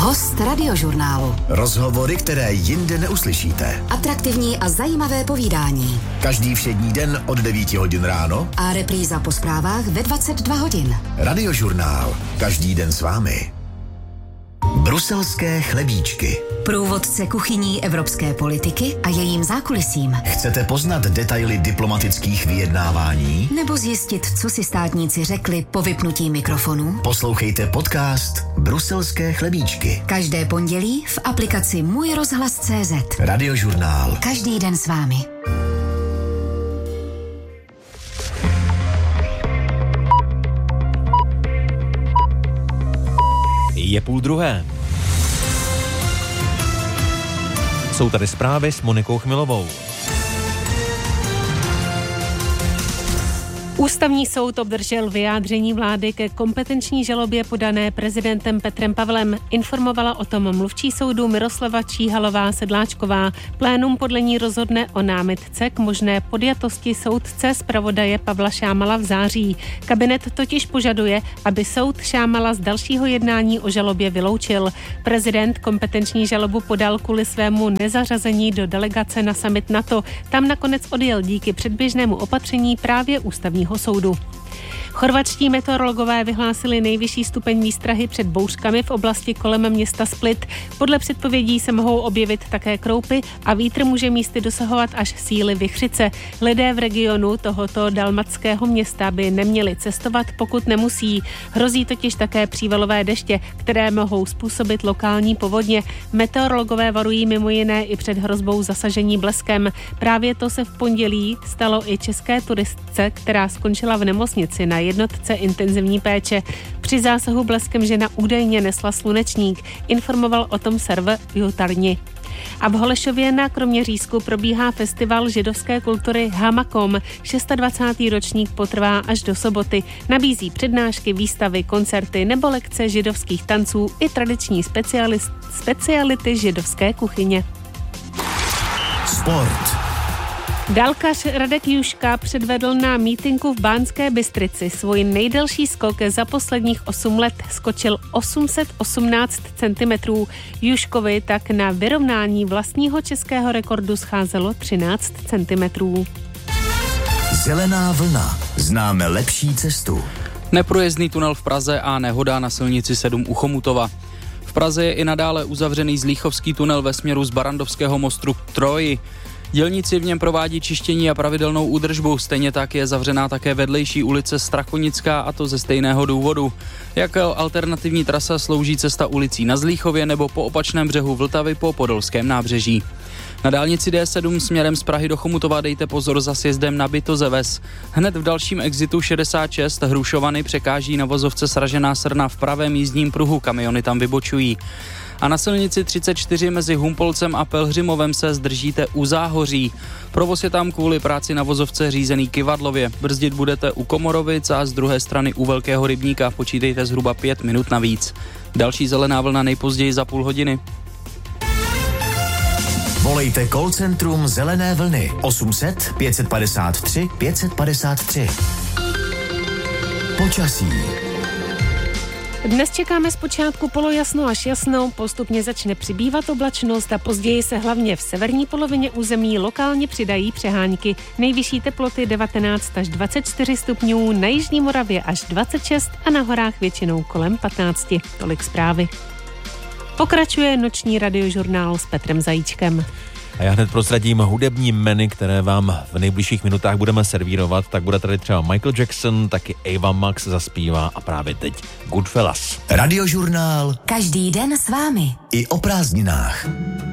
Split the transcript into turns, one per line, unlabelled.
Host Radiožurnálu.
Rozhovory, které jinde neuslyšíte.
Atraktivní a zajímavé povídání.
Každý všední den od 9 hodin ráno.
A repríza po zprávách ve 22 hodin.
Radiožurnál. Každý den s vámi. Bruselské chlebíčky.
Průvodce kuchyní evropské politiky a jejím zákulisím.
Chcete poznat detaily diplomatických vyjednávání?
Nebo zjistit, co si státníci řekli po vypnutí mikrofonu?
Poslouchejte podcast Bruselské chlebíčky.
Každé pondělí v aplikaci Můj rozhlas.cz.
Radiožurnál.
Každý den s vámi.
Je 12:30. Jsou tady zprávy s Monikou Chmilovou.
Ústavní soud obdržel vyjádření vlády ke kompetenční žalobě podané prezidentem Petrem Pavlem. Informovala o tom mluvčí soudu Miroslava Číhalová-Sedláčková. Plénum podle ní rozhodne o námitce k možné podjatosti soudce zpravodaje Pavla Šámala v září. Kabinet totiž požaduje, aby soud Šámala z dalšího jednání o žalobě vyloučil. Prezident kompetenční žalobu podal kvůli svému nezařazení do delegace na summit NATO. Tam nakonec odjel díky předběžnému opatření právě ústavního soudu. Chorvatští meteorologové vyhlásili nejvyšší stupeň výstrahy před bouřkami v oblasti kolem města Split. Podle předpovědí se mohou objevit také kroupy a vítr může místy dosahovat až síly vichřice. Lidé v regionu tohoto dalmatského města by neměli cestovat, pokud nemusí. Hrozí totiž také přívalové deště, které mohou způsobit lokální povodně. Meteorologové varují mimo jiné i před hrozbou zasažení bleskem. Právě to se v pondělí stalo i české turistce, která skončila v nemocnici na jednotce intenzivní péče. Při zásahu bleskem žena údajně nesla slunečník, informoval o tom server Jutarnyi. A v Holešově na Kroměřížsku probíhá festival židovské kultury Hamakom. 26. ročník potrvá až do soboty. Nabízí přednášky, výstavy, koncerty nebo lekce židovských tanců i tradiční speciality židovské kuchyně.
Sport.
Dálkař Radek Juška předvedl na mítinku v Banské Bystrici svůj nejdelší skok za posledních 8 let. Skočil 818 cm. Juškovi tak na vyrovnání vlastního českého rekordu scházelo 13 cm.
Zelená vlna. Známe lepší cestu.
Neprůjezdný tunel v Praze a nehoda na silnici 7 u Chomutova. V Praze je i nadále uzavřený Zlíchovský tunel ve směru z Barrandovského mostu k Troji. Dělníci v něm provádí čištění a pravidelnou údržbu, stejně tak je zavřená také vedlejší ulice Strakonická, a to ze stejného důvodu. Jako alternativní trasa slouží cesta ulicí na Zlíchově nebo po opačném břehu Vltavy po podolském nábřeží. Na dálnici D7 směrem z Prahy do Chomutova dejte pozor za sjezdem na Bytozeves. Hned v dalším exitu 66 Hrušovany překáží na vozovce sražená srna v pravém jízdním pruhu, kamiony tam vybočují. A na silnici 34 mezi Humpolcem a Pelhřimovem se zdržíte u Záhoří. Provoz je tam kvůli práci na vozovce řízený Kyvadlově. Brzdit budete u Komorovic a z druhé strany u Velkého Rybníka. Počítejte zhruba 5 minut navíc. Další zelená vlna nejpozději za půl hodiny.
Volejte call centrum Zelené vlny 800 553 553. Počasí.
Dnes čekáme zpočátku polojasno až jasno, postupně začne přibývat oblačnost a později se hlavně v severní polovině území lokálně přidají přehánky. Nejvyšší teploty 19 až 24 stupňů, na jižní Moravě až 26 a na horách většinou kolem 15. Tolik zprávy. Pokračuje noční radiožurnál s Petrem Zajíčkem.
A já hned prozradím hudební meny, které vám v nejbližších minutách budeme servírovat. Tak bude tady třeba Michael Jackson, taky Ava Max zaspívá a právě teď Goodfellas.
Radiožurnál.
Každý den s vámi.
I o prázdninách.